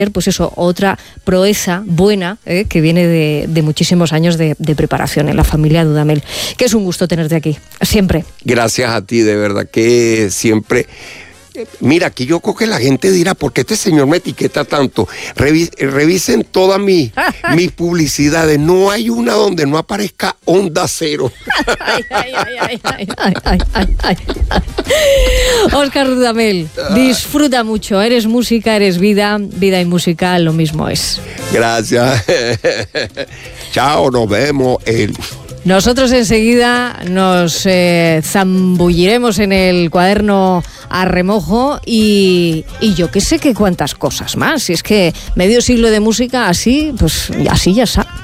pues eso, otra proeza buena que viene de muchísimos años de preparación en la familia Dudamel. Que es un gusto tenerte aquí, siempre. Gracias a ti, de verdad que siempre... Mira, aquí yo creo que la gente dirá, ¿por qué este señor me etiqueta tanto? Revisen todas mis publicidades. No hay una donde no aparezca Onda Cero. Óscar Dudamel, disfruta mucho. Eres música, eres vida. Vida y música lo mismo es. Gracias. Chao, nos vemos. Nosotros enseguida nos zambulliremos en el cuaderno a remojo y yo qué sé qué cuántas cosas más. Si es que medio siglo de música así, pues así ya está.